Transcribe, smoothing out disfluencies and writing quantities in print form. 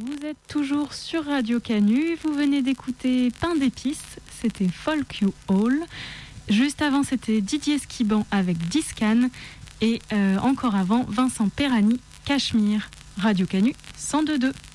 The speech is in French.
Vous êtes toujours sur Radio Canu, vous venez d'écouter Pain d'épices, c'était Folk You All. Juste avant, c'était Didier Skiban avec Discan et encore avant, Vincent Perani, Cachemire. Radio Canu 102.2.